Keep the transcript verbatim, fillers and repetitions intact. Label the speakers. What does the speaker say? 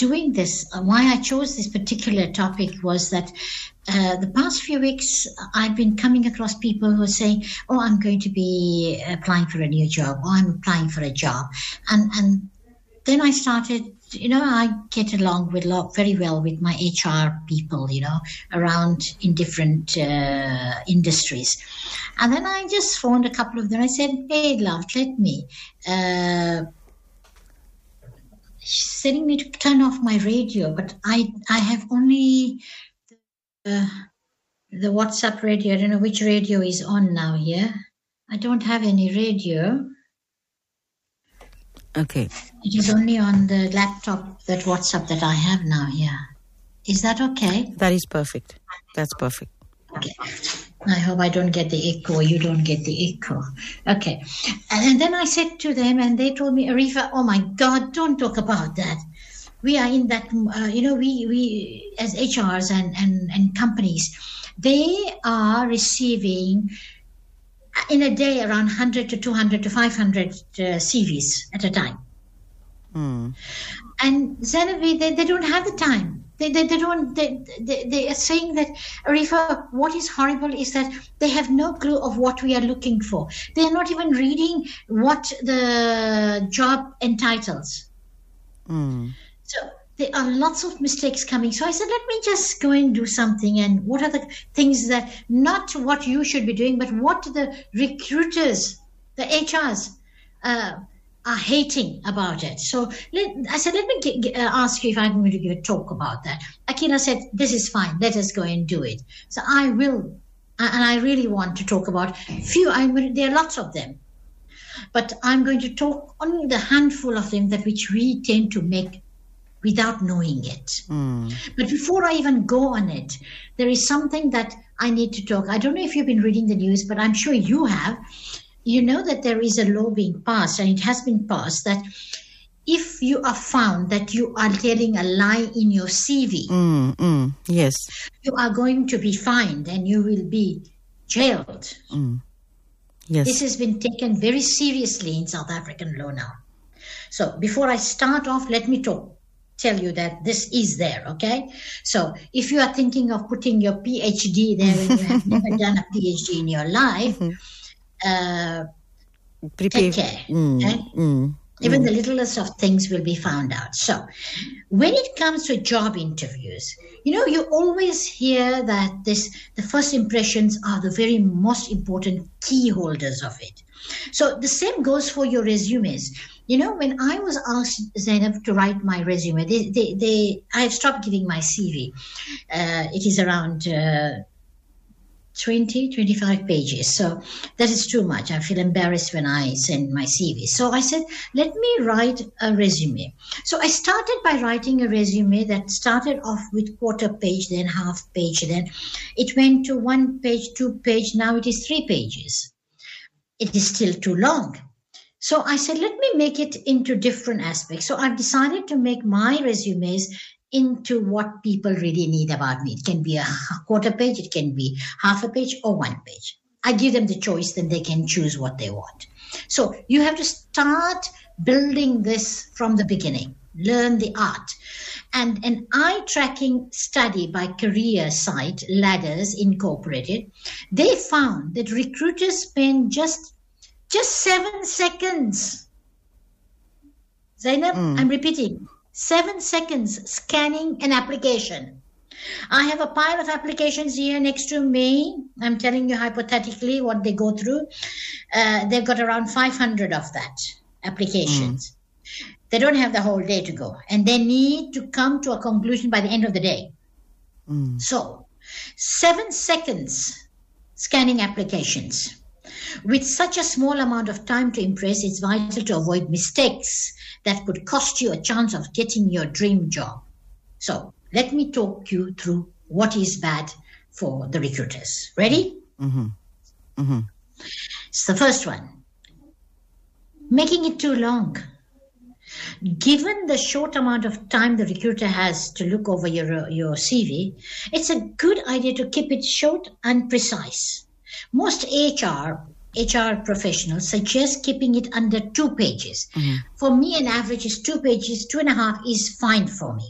Speaker 1: doing this, uh, why I chose this particular topic was that uh, the past few weeks I've been coming across people who are saying, "Oh, I'm going to be applying for a new job," or "I'm applying for a job," and and then I started. You know, I get along with lot very well with my H R people, you know, around in different uh, industries. And then I just phoned a couple of them. I said, "Hey, love, let me." Uh, she's telling me to turn off my radio, but I I have only the, the WhatsApp radio. I don't know which radio is on now here. I don't have any radio.
Speaker 2: Okay.
Speaker 1: It is only on the laptop, that WhatsApp that I have now here. Is that okay?
Speaker 2: That is perfect. That's perfect.
Speaker 1: Okay. I hope I don't get the echo. You don't get the echo. Okay. And then I said to them, and they told me, "Arifa, oh my God, don't talk about that. We are in that, uh, you know, we, we as H Rs and, and, and companies, they are receiving in a day around one hundred to two hundred to five hundred uh, C Vs at a time."
Speaker 2: Mm.
Speaker 1: And Zainabi, they, they don't have the time. They they, they don't. They, they they are saying that, "Arifa, what is horrible is that they have no clue of what we are looking for. They are not even reading what the job entitles."
Speaker 2: Mm.
Speaker 1: So there are lots of mistakes coming. So I said, let me just go and do something. And what are the things that, not what you should be doing, but what the recruiters, the H Rs, uh, are hating about it. So let, I said, let me get, get, uh, ask you if I'm going to give a talk about that. Akila said, "This is fine. Let us go and do it." So I will, and I really want to talk about few. I'm going to, there are lots of them, but I'm going to talk only the handful of them that which we tend to make without knowing it.
Speaker 2: Mm.
Speaker 1: But before I even go on it, there is something that I need to talk. I don't know if you've been reading the news, but I'm sure you have. You know that there is a law being passed, and it has been passed, that if you are found that you are telling a lie in your C V,
Speaker 2: Mm, mm, yes.
Speaker 1: you are going to be fined and you will be jailed.
Speaker 2: Mm. Yes.
Speaker 1: This has been taken very seriously in South African law now. So before I start off, let me talk. Tell you that this is there, okay? So if you are thinking of putting your PhD there and you have never done a PhD in your life, uh,
Speaker 2: Prepare.
Speaker 1: take care,
Speaker 2: Mm,
Speaker 1: okay?
Speaker 2: mm,
Speaker 1: Even
Speaker 2: mm.
Speaker 1: the littlest of things will be found out. So when it comes to job interviews, you know, you always hear that this the first impressions are the very most important key holders of it. So the same goes for your resumes. You know, when I was asked, Zainab, to write my resume, they, they, they I have stopped giving my C V. Uh, it is around uh, twenty, twenty-five pages. So that is too much. I feel embarrassed when I send my C V. So I said, let me write a resume. So I started by writing a resume that started off with quarter page, then half page, then it went to one page, two page. Now it is three pages. It is still too long. So I said, let me make it into different aspects. So I've decided to make my resumes into what people really need about me. It can be a quarter page, it can be half a page, or one page. I give them the choice, then they can choose what they want. So you have to start building this from the beginning. Learn the art. And an eye tracking study by career site Ladders Incorporated, they found that recruiters spend just just seven seconds. Zainab,
Speaker 2: Mm.
Speaker 1: I'm repeating, seven seconds scanning an application. I have a pile of applications here next to me. I'm telling you hypothetically what they go through. Uh, they've got around five hundred of that applications. Mm. They don't have the whole day to go, and they need to come to a conclusion by the end of the day.
Speaker 2: Mm.
Speaker 1: So, seven seconds scanning applications. With such a small amount of time to impress, it's vital to avoid mistakes that could cost you a chance of getting your dream job. So, let me talk you through what is bad for the recruiters. Ready?
Speaker 2: Mm-hmm. Mm-hmm.
Speaker 1: It's the first one. Making it too long. Given the short amount of time the recruiter has to look over your, your C V, it's a good idea to keep it short and precise. Most H R H R professionals suggest keeping it under two pages. Mm-hmm. For me, an average is two pages, two and a half is fine for me.